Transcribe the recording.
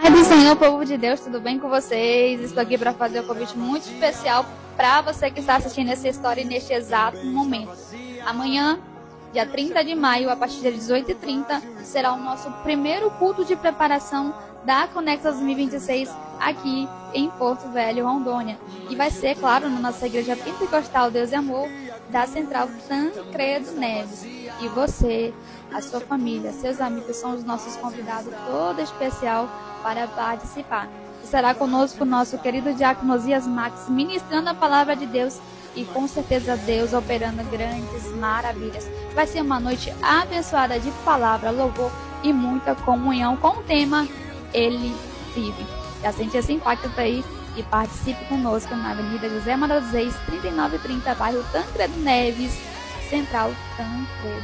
do Senhor, povo de Deus, tudo bem com vocês? Estou aqui para fazer um convite muito especial para você que está assistindo essa história neste exato momento. Amanhã, dia 30 de maio, a partir das 18h30, será o nosso primeiro culto de preparação da Conecta 2026 aqui em Porto Velho, Rondônia. E vai ser, claro, na nossa igreja pentecostal Deus e Amor, da Central Tancredo Neves. E você, a sua família, seus amigos são os nossos convidados todo especial para participar. Estará conosco o nosso querido diácono Osias Max, ministrando a palavra de Deus e com certeza Deus operando grandes maravilhas. Vai ser uma noite abençoada de palavra, louvor e muita comunhão com o tema Ele Vive. Já sente esse impacto aí e participe conosco na Avenida José Manuel dos Reis, 3930, bairro Tancredo Neves, Central Tancredo